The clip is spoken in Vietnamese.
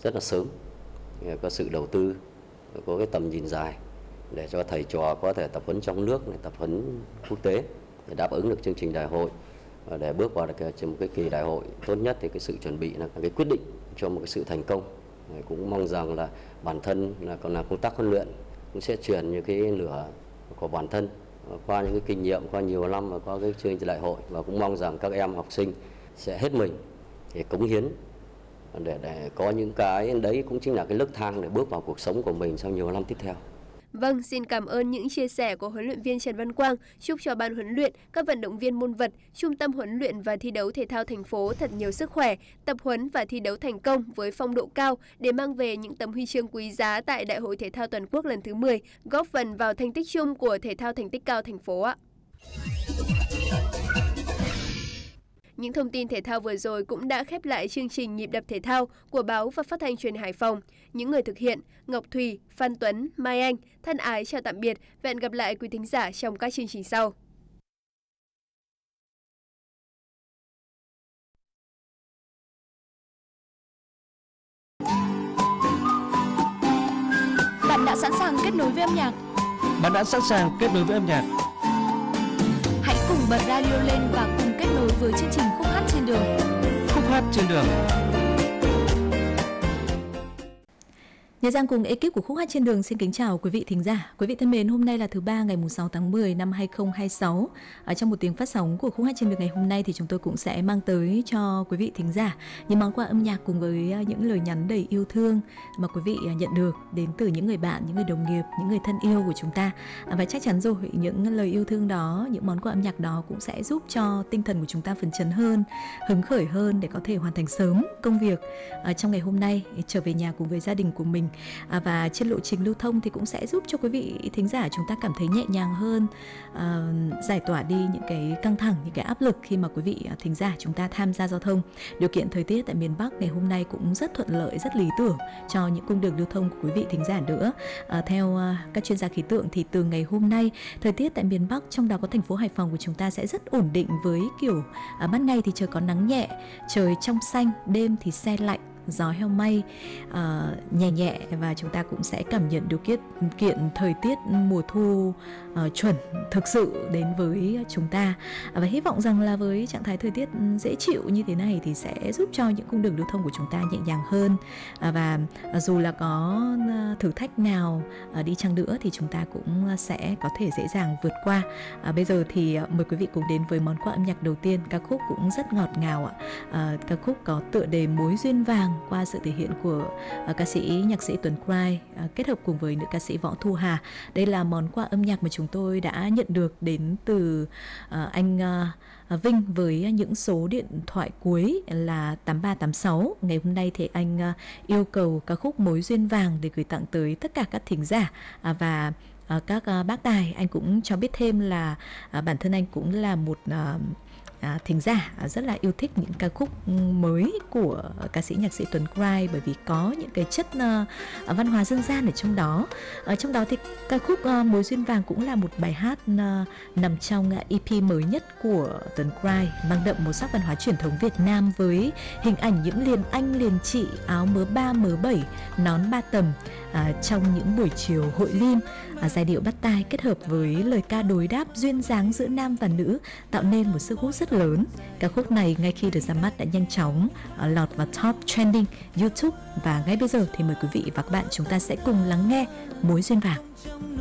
rất là sớm, có sự đầu tư, có cái tầm nhìn dài để cho thầy trò có thể tập huấn trong nước, tập huấn quốc tế để đáp ứng được chương trình đại hội, và để bước vào được một cái kỳ đại hội tốt nhất thì cái sự chuẩn bị là cái quyết định cho một cái sự thành công. Cũng mong rằng là bản thân là còn làm công tác huấn luyện cũng sẽ truyền những cái lửa của bản thân qua những cái kinh nghiệm qua nhiều năm và qua cái chương trình đại hội, và cũng mong rằng các em học sinh sẽ hết mình để cống hiến để có những cái đấy cũng chính là cái nấc thang để bước vào cuộc sống của mình trong nhiều năm tiếp theo. Vâng, xin cảm ơn những chia sẻ của huấn luyện viên Trần Văn Quang. Chúc cho ban huấn luyện, các vận động viên môn vật, Trung tâm huấn luyện và thi đấu thể thao thành phố thật nhiều sức khỏe, tập huấn và thi đấu thành công với phong độ cao để mang về những tấm huy chương quý giá tại Đại hội thể thao toàn quốc lần thứ 10, góp phần vào thành tích chung của thể thao thành tích cao thành phố ạ. Những thông tin thể thao vừa rồi cũng đã khép lại chương trình Nhịp đập thể thao của báo và phát thanh truyền hình Hải Phòng. Những người thực hiện Ngọc Thùy, Phan Tuấn, Mai Anh thân ái chào tạm biệt và hẹn gặp lại quý thính giả trong các chương trình sau. Bạn đã sẵn sàng kết nối với âm nhạc. Bạn đã sẵn sàng kết nối với âm nhạc. Hãy cùng bật radio lên và cùng kết nối với chương trình Khúc hát trên đường. Khúc hát trên đường. Nhật Giang cùng ekip của Khúc hát trên đường xin kính chào quý vị thính giả. Quý vị thân mến, hôm nay là thứ ba ngày 6 tháng 10 năm 2026. Trong một tiếng phát sóng của Khúc hát trên đường ngày hôm nay thì chúng tôi cũng sẽ mang tới cho quý vị thính giả những món quà âm nhạc cùng với những lời nhắn đầy yêu thương mà quý vị nhận được đến từ những người bạn, những người đồng nghiệp, những người thân yêu của chúng ta. Và chắc chắn rồi, những lời yêu thương đó, những món quà âm nhạc đó cũng sẽ giúp cho tinh thần của chúng ta phấn chấn hơn, hứng khởi hơn để có thể hoàn thành sớm công việc trong ngày hôm nay, trở về nhà cùng với gia đình của mình. Và trên lộ trình lưu thông thì cũng sẽ giúp cho quý vị thính giả chúng ta cảm thấy nhẹ nhàng hơn, giải tỏa đi những cái căng thẳng, những cái áp lực khi mà quý vị thính giả chúng ta tham gia giao thông. Điều kiện thời tiết tại miền Bắc ngày hôm nay cũng rất thuận lợi, rất lý tưởng cho những cung đường lưu thông của quý vị thính giả nữa. Theo các chuyên gia khí tượng thì từ ngày hôm nay, thời tiết tại miền Bắc, trong đó có thành phố Hải Phòng của chúng ta sẽ rất ổn định với kiểu ban ngày thì trời có nắng nhẹ, trời trong xanh, đêm thì se lạnh, gió heo may nhẹ nhẹ, và chúng ta cũng sẽ cảm nhận điều kiện thời tiết mùa thu chuẩn thực sự đến với chúng ta. Và hy vọng rằng là với trạng thái thời tiết dễ chịu như thế này thì sẽ giúp cho những cung đường lưu thông của chúng ta nhẹ nhàng hơn. Và dù là có thử thách nào đi chăng nữa thì chúng ta cũng sẽ có thể dễ dàng vượt qua. Bây giờ thì mời quý vị cùng đến với món quà âm nhạc đầu tiên, ca khúc cũng rất ngọt ngào ạ. Ca khúc có tựa đề Mối duyên vàng qua sự thể hiện của ca sĩ nhạc sĩ Tuấn Cry kết hợp cùng với nữ ca sĩ Võ Thu Hà. Đây là món quà âm nhạc mà chúng tôi đã nhận được đến từ anh Vinh với những số điện thoại cuối là 8386. Ngày hôm nay thì anh yêu cầu ca khúc Mối duyên vàng để gửi tặng tới tất cả các thính giả và các bác tài. Anh cũng cho biết thêm là bản thân anh cũng là một thính giả rất là yêu thích những ca khúc mới của ca sĩ nhạc sĩ Tuấn Cry, bởi vì có những cái chất văn hóa dân gian ở trong đó. Trong đó thì ca khúc Mối duyên vàng cũng là một bài hát nằm trong EP mới nhất của Tuấn Cry, mang đậm màu sắc văn hóa truyền thống Việt Nam với hình ảnh những liền anh liền chị, áo mớ 3 mớ 7, nón ba tầm trong những buổi chiều hội lim. Giai điệu bắt tai kết hợp với lời ca đối đáp duyên dáng giữa nam và nữ tạo nên một sức hút rất lớn. Ca khúc này ngay khi được ra mắt đã nhanh chóng lọt vào top trending YouTube, và ngay bây giờ thì mời quý vị và các bạn chúng ta sẽ cùng lắng nghe Mối duyên vàng.